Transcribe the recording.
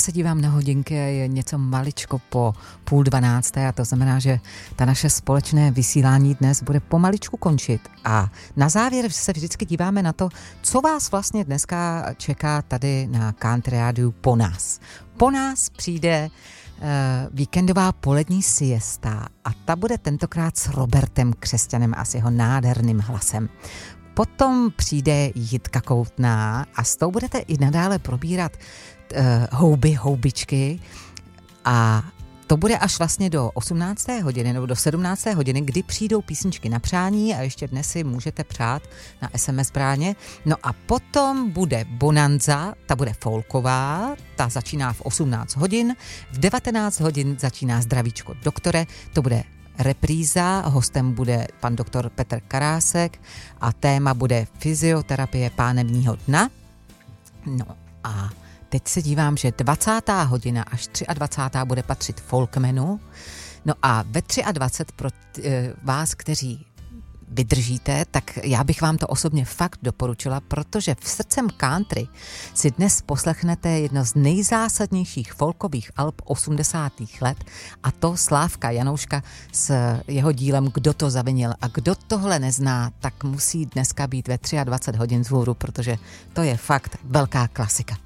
se dívám na hodinky, je něco maličko po 11:30 a to znamená, že ta naše společné vysílání dnes bude pomaličku končit. A na závěr se vždycky díváme na to, co vás vlastně dneska čeká tady na Country Rádiu po nás. Po nás přijde víkendová polední siesta a ta bude tentokrát s Robertem Křesťanem a s jeho nádherným hlasem. Potom přijde Jitka Koutná a s tou budete i nadále probírat houbičky a to bude až vlastně do 18. hodiny nebo do 17. hodiny, kdy přijdou písničky na přání a ještě dnes si můžete přát na SMS bráně. No a potom bude Bonanza, ta bude folková, ta začíná v 18 hodin, v 19 hodin začíná Zdravíčko doktore, to bude repríza, hostem bude pan doktor Petr Karásek a téma bude fyzioterapie pánevního dna. No a teď se dívám, že 20. hodina až 23. bude patřit Folkmanu. No a ve 23 pro vás, kteří vydržíte, tak já bych vám to osobně fakt doporučila, protože v srdcem country si dnes poslechnete jedno z nejzásadnějších folkových alb 80. let a to Slávka Janouška s jeho dílem Kdo to zavinil. A kdo tohle nezná, tak musí dneska být ve 23 hodin vzhůru, protože to je fakt velká klasika.